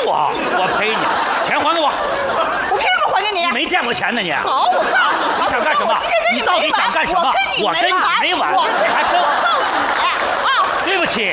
我，我赔你，钱还给我。 我凭什么还给你？ 你没见过钱呢你？ 好，我告诉你， 你想干什么？你到底想干什么？我跟你没完， 我还跟我告诉你啊！ 对不起。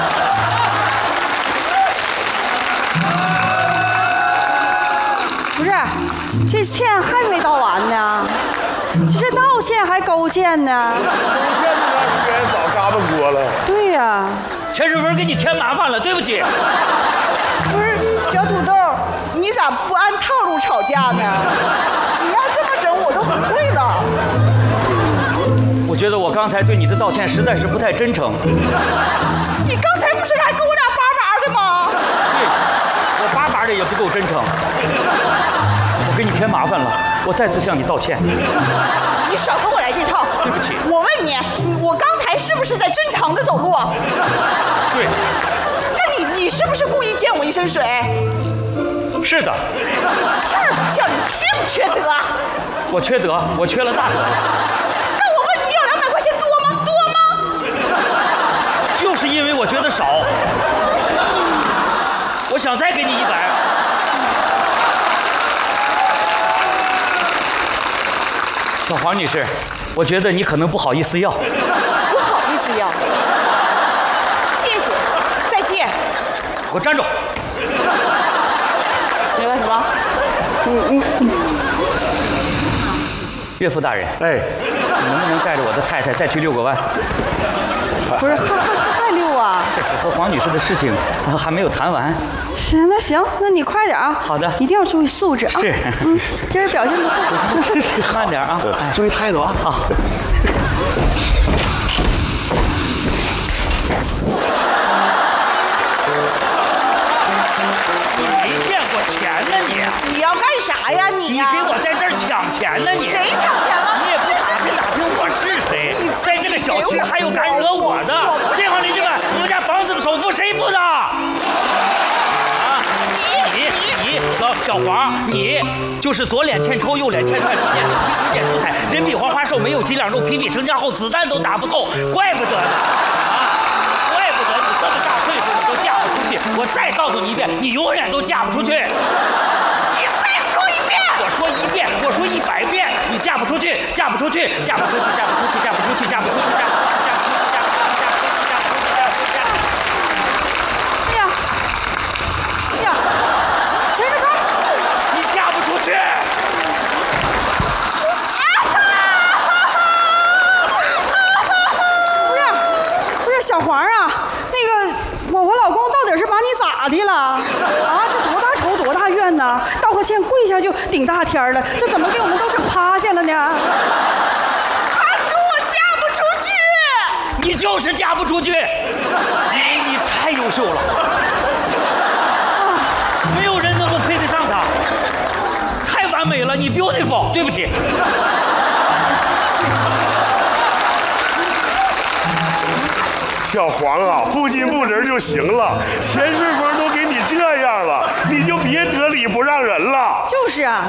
不是，这欠还没道完呢，这道歉还勾践呢？ 勾践那段时间早嘎巴锅了。 对呀。 陈世文给你添麻烦了，对不起。 不是小土豆，你咋不按套路吵架呢？你要这么整，我都不会了。 我觉得我刚才对你的道歉实在是不太真诚。 你刚才不是还跟我俩叭叭的吗？ 对，我叭叭的也不够真诚。我给你添麻烦了，我再次向你道歉。 你少跟我来这套。 对不起。 我问你，我刚才是不是在正常的走路？ 对。 那你是不是故意溅我一身水？ 是的。 欠不欠？你缺不缺德？ 我缺德，我缺了大德。 那我问你，要200块钱多吗？多吗？ 就是因为我觉得少，我想再给你100。小黄女士，我觉得你可能不好意思要。 不好意思要。谢谢，再见。 给我站住！ 你干什么？ 岳父大人， 哎， 你能不能带着我的太太再去遛个弯？ 不是还溜啊？ 我和黄女士的事情还没有谈完。 行，那行，那你快点啊！ 好的， 一定要注意素质啊！ 是， 今儿表现不错， 慢点啊！ 注意态度啊！ 好。你没见过钱呢你？ 你要干啥呀你呀？ 你给我在这儿抢钱呢你？ 谁抢钱了？ 你也不打听我是谁？在这个小区还有敢惹我的？这帮邻居们，你们家房子的首付谁付的？你小黄，你就是左脸欠抽，右脸欠踹，中间有提点出彩，人比黄花瘦，没有几两肉，皮成家后，子弹都打不透，怪不得呢啊！怪不得你这么大岁数你都嫁不出去。我再告诉你一遍，你永远都嫁不出去。 你再说一遍！ 我说1遍，我说100遍，你嫁不出去，嫁不出去，嫁不出去，嫁不出去，嫁不出去，嫁不出去，嫁不出去。 小黄啊，那个我老公到底是把你咋的了啊？这多大仇多大怨呢？道个歉跪下就顶大天了，这怎么给我们都整趴下了呢？ 他说我嫁不出去， 你就是嫁不出去，你太优秀了，没有人能够配得上她，太完美了，你 beautiful， 对不起。 小黄啊，不筋不仁就行了。钱顺风都给你这样了，你就别得理不让人了。 就是啊，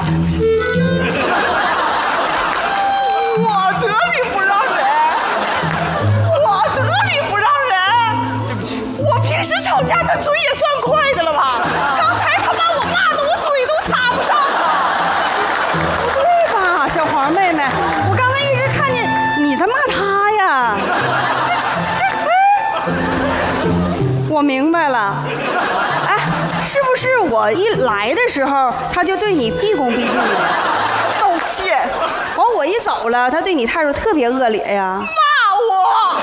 我得理不让人，我得理不让人。 对不起， 我平时吵架那嘴也算快的了吧？刚才他把我骂的我嘴都插不上了。 不对吧，小黄妹妹，我刚才一直看见你在骂他呀。我明白了，哎，是不是我一来的时候，他就对你毕恭毕敬的？ 道歉。 完我一走了，他对你态度特别恶劣呀。 骂我。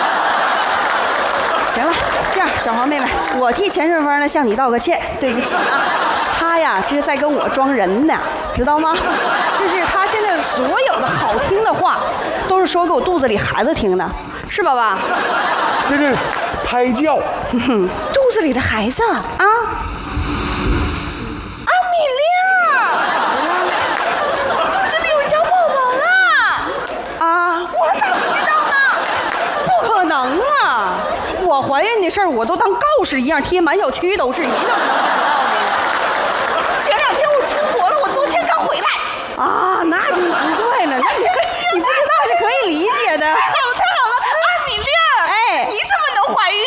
行了，这样，小黄妹妹，我替钱顺风呢向你道个歉，对不起啊。他呀，这是在跟我装人呢，知道吗？就是他现在所有的好听的话，都是说给我肚子里孩子听的，是吧爸？ 这是胎教。 肚子里的孩子啊，米亮，我肚子里有小宝宝了啊！我咋不知道呢？ 不可能啊！我怀孕的事儿我都当告示一样贴满小区都是，你怎么能不知道呢？ 前2天我出国了，我昨天刚回来。 啊，那就难怪了，那你不知道是可以理解的。 太好了，米亮，哎，你怎么能怀孕